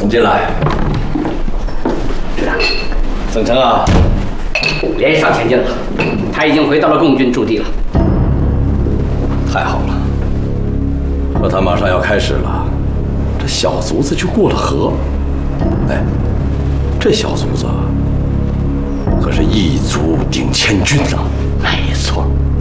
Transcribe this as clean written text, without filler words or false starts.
请进来。 知道。 曾成啊， 连上前进了，他已经回到了共军驻地了。 太好了，可他马上要开始了。这小卒子就过了河。哎，这小卒子可是一卒顶千军呐。 没错。